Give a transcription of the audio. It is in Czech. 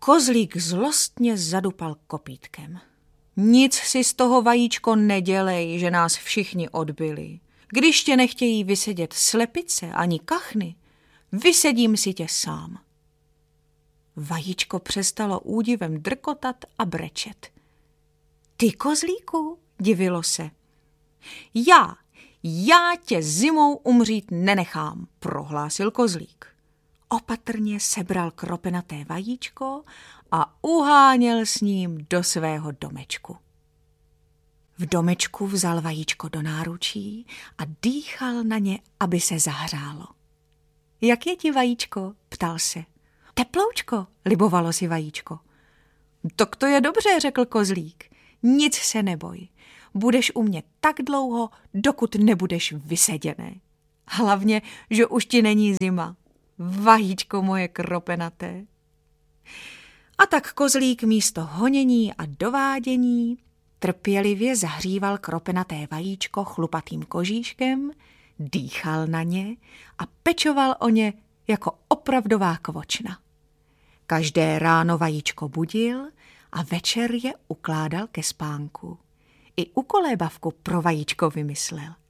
Kozlík zlostně zadupal kopýtkem. Nic si z toho, vajíčko, nedělej, že nás všichni odbyli. Když tě nechtějí vysedět slepice ani kachny, vysedím si tě sám. Vajíčko přestalo údivem drkotat a brečet. Ty, kozlíku, divilo se. Já tě zimou umřít nenechám, prohlásil kozlík. Opatrně sebral kropenaté vajíčko a uháněl s ním do svého domečku. V domečku vzal vajíčko do náručí a dýchal na ně, aby se zahřálo. Jak je ti, vajíčko? Ptal se. Teploučko, libovalo si vajíčko. Tak to je dobře, řekl kozlík. Nic se neboj. Budeš u mě tak dlouho, dokud nebudeš vyseděné. Hlavně, že už ti není zima. Vajíčko moje kropenaté. A tak kozlík místo honění a dovádění trpělivě zahříval kropenaté vajíčko chlupatým kožíškem, dýchal na ně a pečoval o ně jako opravdová kvočna. Každé ráno vajíčko budil a večer je ukládal ke spánku. I ukolébavku pro vajíčko vymyslel.